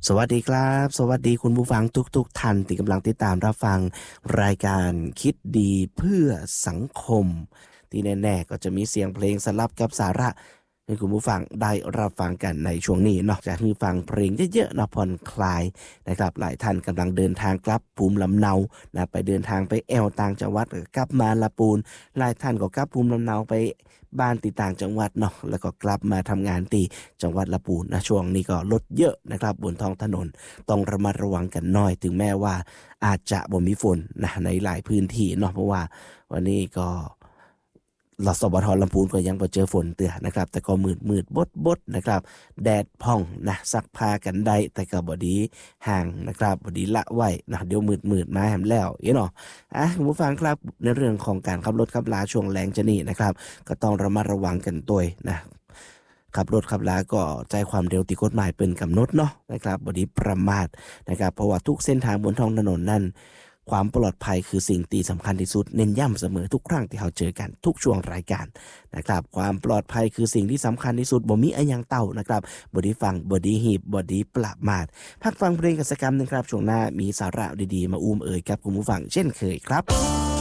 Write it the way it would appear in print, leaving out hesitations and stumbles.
สวัสดีครับสวัสดีคุณผู้ฟังทุกท่านที่กำลังติดตามรับฟังรายการคิดดีเพื่อสังคมที่แน่ๆก็จะมีเสียงเพลงสลับกับสาระให้คุณผู้ฟังได้รับฟังกันในช่วงนี้นอกจากที่ฟังเพลงเยอะๆนะผ่อนคลายนะครับหลายท่านกำลังเดินทางกลับภูมิลำเนานะไปเดินทางไปแอวต่างจังหวัดหรือกลับมาลาปูนหลายท่านก็กลับภูมิลำเนาไปบ้านตีต่างจังหวัดเนาะแล้วก็กลับมาทำงานตีจังหวัดลาปูนนะช่วงนี้ก็รถเยอะนะครับบนท้องถนน ต้องระมัดระวังกันหน่อยถึงแม้ว่าอาจจะบ่มีฝนนะในหลายพื้นที่เนาะเพราะว่าวันนี้ก็สบทลำพูนก็ยังบ่เจอฝนเตือนะครับแต่ก็มืดบดนะครับแดดพ่องนะซักผ้ากันได้แต่ก็บ่ดีห่างนะครับบ่ดีละไว้นะเดี๋ยวมืดมาแหมแล้วเนาะคุณผู้ฟังครับในเรื่องของการขับรถขับลาช่วงแล้งจะนี่นะครับก็ต้องระมัดระวังกันตัวนะ ขับรถขับลาก็ใจความเร็วที่กฎหมายเป็นกำหนดเนาะนะครับบดีประมาทนะครับเพราะว่าทุกเส้นทางบนท้องถนนนั้นความปลอดภัยคือสิ่งที่สำคัญที่สุดเน้นย้ำเสมอทุกครั้งที่เราเจอกันทุกช่วงรายการนะครับความปลอดภัยคือสิ่งที่สำคัญที่สุดบ่มีอันยังเต่านะครับบดีฟังบดีหีบบดีประมาทพักฟังเพลงกิจกรรมนึงครับช่วงหน้ามีสาระดีๆมาอุ้มเอ่ยกับคุณผู้ฟังเช่นเคยครับ